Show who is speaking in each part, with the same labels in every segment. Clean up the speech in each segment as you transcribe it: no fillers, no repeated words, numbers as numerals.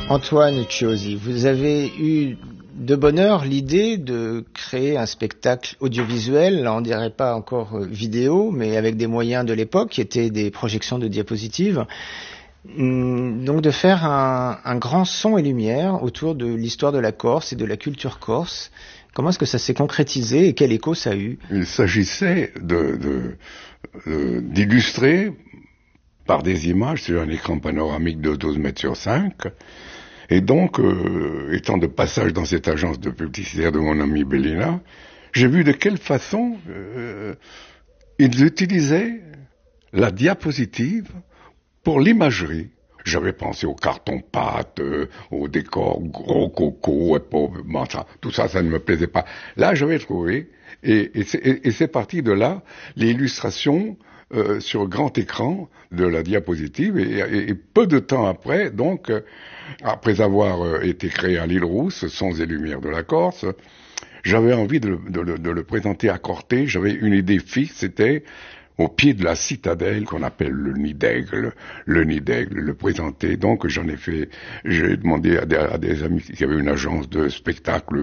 Speaker 1: Antoine Chiosi, vous avez eu de bonne heure l'idée de créer un spectacle audiovisuel, là on dirait pas encore vidéo, mais avec des moyens de l'époque qui étaient des projections de diapositives. Donc de faire un grand son et lumière autour de l'histoire de la Corse et de la culture corse. Comment est-ce que ça s'est concrétisé et quel écho ça a eu?
Speaker 2: Il s'agissait d'illustrer par des images sur un écran panoramique de 12 mètres sur 5. Et donc, étant de passage dans cette agence de publicitaire de mon ami Bellina, j'ai vu de quelle façon ils utilisaient la diapositive pour l'imagerie. J'avais pensé au carton-pâte, au décor gros coco, tout ça, ça ne me plaisait pas. Là, j'avais trouvé, et c'est parti de là, l'illustration sur grand écran de la diapositive, et peu de temps après, donc, après avoir été créé à l'île Rousse, Sons et Lumières de la Corse, j'avais envie de le présenter à Corté. J'avais une idée fixe, c'était au pied de la citadelle qu'on appelle le Nid d'Aigle, le présenter. Donc j'ai demandé à des amis qui avaient une agence de spectacle,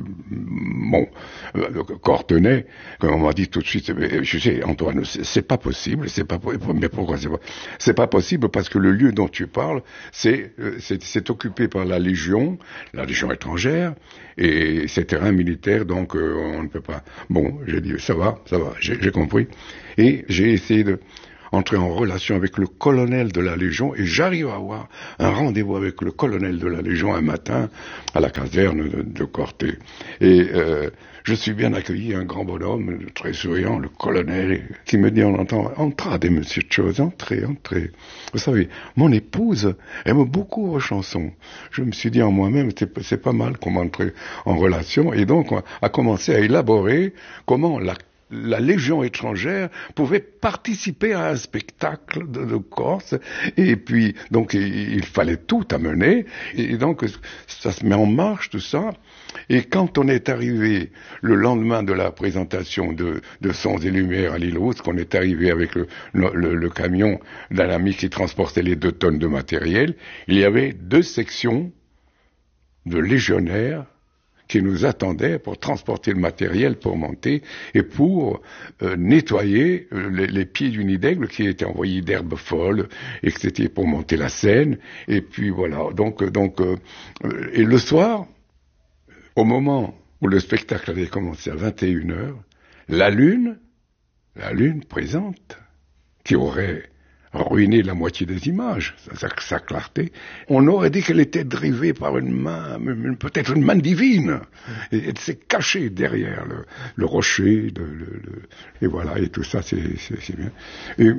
Speaker 2: cortenais, qu'on m'a dit tout de suite, je sais Antoine, c'est pas possible, mais pourquoi c'est pas possible parce que le lieu dont tu parles, c'est occupé par la Légion étrangère, et c'est terrain militaire, donc on ne peut pas. Bon, j'ai dit ça va, j'ai compris. Et j'ai essayé d'entrer en relation avec le colonel de la Légion, et j'arrive à avoir un rendez-vous avec le colonel de la Légion un matin à la caserne de Corté. Et je suis bien accueilli, un grand bonhomme, très souriant, le colonel, qui me dit en entend « Entrez, monsieur Chiosi, entrez. » Vous savez, mon épouse aime beaucoup vos chansons. Je me suis dit en moi-même, c'est pas mal qu'on entre en relation, et donc on a commencé à élaborer comment la Légion étrangère pouvait participer à un spectacle de Corse, et puis donc il fallait tout amener, et donc ça se met en marche tout ça. Et quand on est arrivé le lendemain de la présentation de Sons et Lumières à l'île Rousse, qu'on est arrivé avec le camion d'un ami qui transportait les 2 tonnes de matériel, il y avait 2 sections de légionnaires qui nous attendaient pour transporter le matériel, pour monter et pour nettoyer les pieds du Nid d'Aigle qui étaient envoyés d'herbes folles, et que c'était pour monter la scène. Et puis voilà, donc et le soir, au moment où le spectacle avait commencé à 21h, la lune présente, qui aurait ruiné la moitié des images, sa clarté, on aurait dit qu'elle était drivée par une main, peut-être une main divine, et elle s'est cachée derrière le rocher, et voilà, et tout ça, c'est bien. Et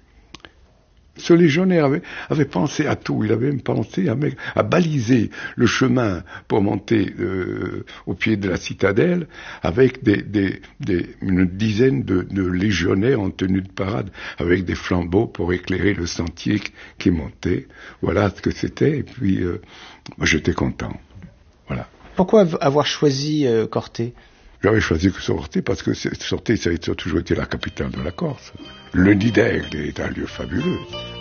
Speaker 2: ce légionnaire avait pensé à tout. Il avait même pensé à baliser le chemin pour monter au pied de la citadelle avec une dizaine de légionnaires en tenue de parade avec des flambeaux pour éclairer le sentier qui montait. Voilà ce que c'était. Et puis, j'étais content. Voilà.
Speaker 1: Pourquoi avoir choisi Corté?
Speaker 2: J'avais choisi Corté parce que Corté, ça a toujours été la capitale de la Corse. Le Nid d'Aigle est un lieu fabuleux.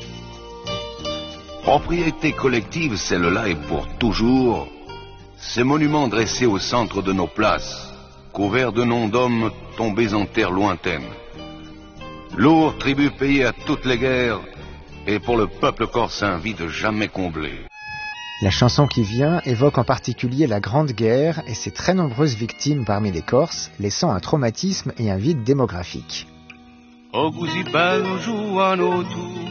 Speaker 3: Propriété collective, celle-là est pour toujours. Ces monuments dressés au centre de nos places, couverts de noms d'hommes tombés en terre lointaine. Lourd tribut payé à toutes les guerres, et pour le peuple corse un vide jamais comblé.
Speaker 1: La chanson qui vient évoque en particulier la Grande Guerre et ses très nombreuses victimes parmi les Corses, laissant un traumatisme et un vide démographique.
Speaker 4: Oguzibano Juanotu